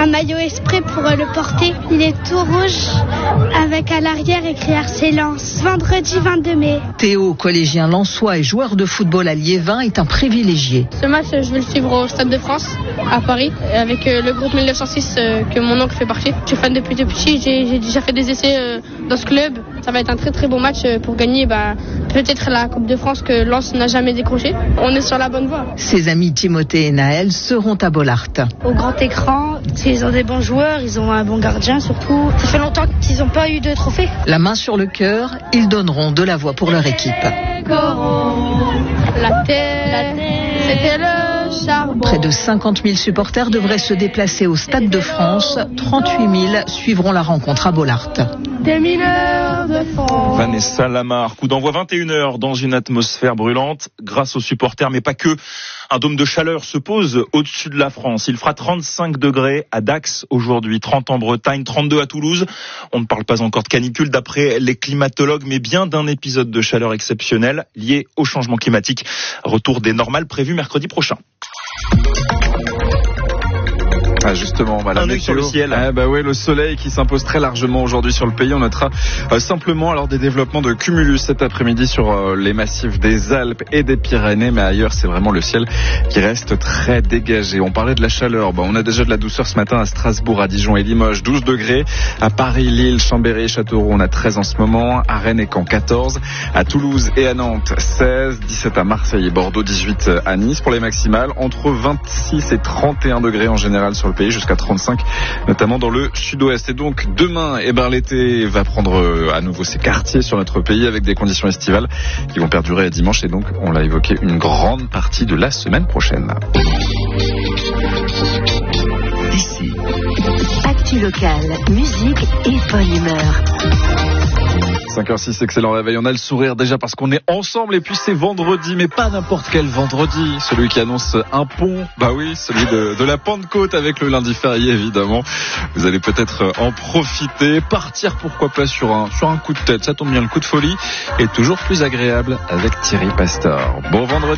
un maillot exprès pour le porter. Il est tout rouge avec à l'arrière écrit RC Lens. Vendredi 22 mai. Théo, collégien lensois et joueur de football à Liévin, est un privilégié. Ce match, je vais le suivre au Stade de France, à Paris, avec le groupe 1906 que mon oncle fait partie. Je suis fan depuis tout petit, j'ai déjà fait des essais dans ce club. Ça va être un très très beau match pour gagner peut-être la Coupe de France que Lens n'a jamais décroché. On est sur la bonne voie. Ses amis Timothée et Naël seront à Bollaert. Au grand écran, ils ont des bons joueurs, ils ont un bon gardien surtout. Ça fait longtemps qu'ils n'ont pas eu de trophée. La main sur le cœur, ils donneront de la voix pour leur équipe. La terre, c'était le charbon. Près de 50 000 supporters devraient se déplacer au Stade de France. 38 000 suivront la rencontre à Bollaert. Des mineurs de France. Vanessa Lamarre, coup d'envoi 21h dans une atmosphère brûlante grâce aux supporters, mais pas que. Un dôme de chaleur se pose au-dessus de la France. Il fera 35 degrés à Dax aujourd'hui, 30 en Bretagne, 32 à Toulouse. On ne parle pas encore de canicule d'après les climatologues, mais bien d'un épisode de chaleur exceptionnel lié au changement climatique. Retour des normales prévu mercredi prochain. Ah justement, la un œil sur le ciel. Le soleil qui s'impose très largement aujourd'hui sur le pays. On notera simplement alors des développements de cumulus cet après-midi sur les massifs des Alpes et des Pyrénées, mais ailleurs c'est vraiment le ciel qui reste très dégagé. On parlait de la chaleur, on a déjà de la douceur ce matin à Strasbourg, à Dijon et Limoges, 12 degrés. À Paris, Lille, Chambéry et Châteauroux, on a 13 en ce moment. À Rennes et Caen, 14. À Toulouse et à Nantes, 16. 17 à Marseille et Bordeaux, 18 à Nice pour les maximales. Entre 26 et 31 degrés en général sur le pays, jusqu'à 35 notamment dans le sud-ouest. Et donc demain, l'été va prendre à nouveau ses quartiers sur notre pays avec des conditions estivales qui vont perdurer à dimanche et donc, on l'a évoqué, une grande partie de la semaine prochaine. Ici, actu locale, musique et bonne humeur. 5h06, excellent réveil. On a le sourire déjà parce qu'on est ensemble et puis c'est vendredi, mais pas n'importe quel vendredi. Celui qui annonce un pont, celui de la Pentecôte avec le lundi férié évidemment. Vous allez peut-être en profiter, partir pourquoi pas sur un coup de tête. Ça tombe bien, le coup de folie est toujours plus agréable avec Thierry Pastor. Bon vendredi.